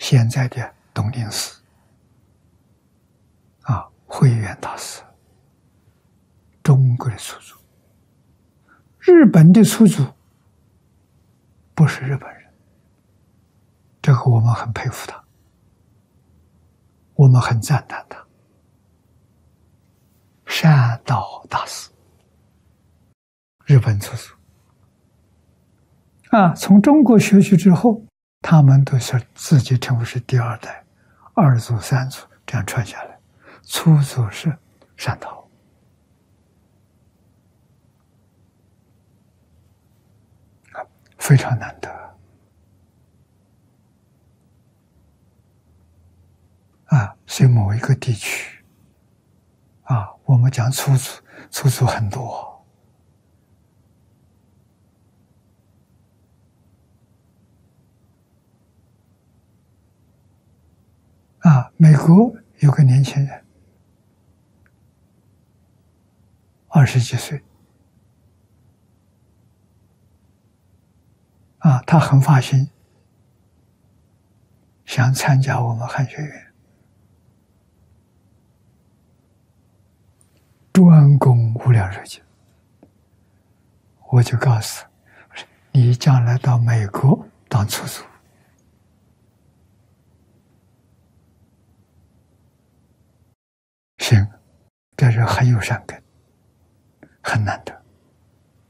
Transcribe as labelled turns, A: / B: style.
A: 现在的东林寺慧远大师，中国的出祖，日本的出祖不是日本人，这个我们很佩服他，我们很赞叹他。善导大师，日本出祖从中国学习之后，他们都是自己称为是第二代、二祖、三祖这样传下来，初祖是善导。非常难得所以某一个地区我们讲出祖很多美国有个年轻人20几岁他很发心想参加我们汉学院，专攻无量寿经。我就告诉他，你将来到美国当出祖，行，这人很有善根，很难得。